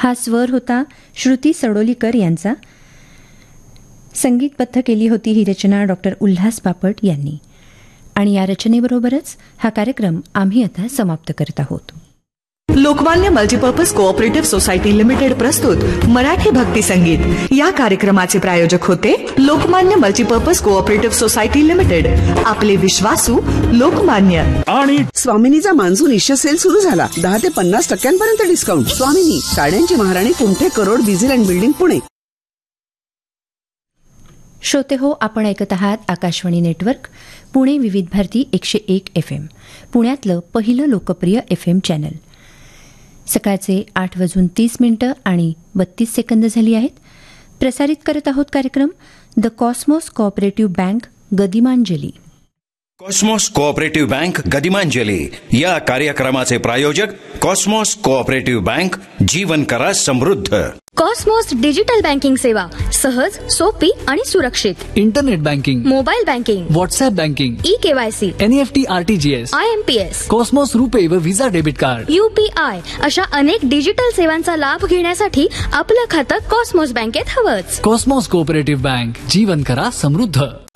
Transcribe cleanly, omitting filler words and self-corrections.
हा स्वर होता श्रुती सडोलीकर यांचा. संगीतबद्ध केली होती ही रचना डॉक्टर उल्हास बापट यांनी. आणि या रचनेबरोबरच हा कार्यक्रम आम्ही आता समाप्त करत आहोत. Lokmanya multipurpose cooperative society limited प्रस्तुत मराठी भक्ती संगीत या कार्यक्रमाचे प्रायोजक होते Lokmanya multipurpose cooperative society limited. आपले विश्वासू लोकमान्य. आणि स्वामिनीचा मान्सून इश्य सेल सुरू झाला. 10 ते 50% डिस्काउंट. स्वामिनी, साड्यांची महाराणी, कुंठे, crore, diesel and building, Pune. श्रोते हो, आपण ऐकत आहात आकाशवाणी नेटवर्क पुणे विविध भारती 101 FM, पुण्यातलं पहिलं लोकप्रिय FM चॅनल. सकाळचे 8:30 आणि 32 सेकंद झाली आहेत. प्रसारित करत आहोत कार्यक्रम the Cosmos cooperative bank गदिमांजली. Cosmos cooperative bank गदिमांजली या कार्यक्रमाचे प्रायोजक कॉस्मॉस कोऑपरेटिव्ह बँक. जीवन करा समृद्ध. कॉस्मॉस डिजिटल बँकिंग सेवा सहज, सोपी आणि सुरक्षित. Internet banking, mobile banking, WhatsApp banking, e-KYC, NEFT, RTGS, IMPS, Cosmos रुपे व व्हिसा डेबिट कार्ड, UPI अशा अनेक डिजिटल सेवांचा लाभ घेण्यासाठी आपलं खातं कॉस्मॉस बँकेत हवंच. Cosmos cooperative bank. जीवन करा समृद्ध.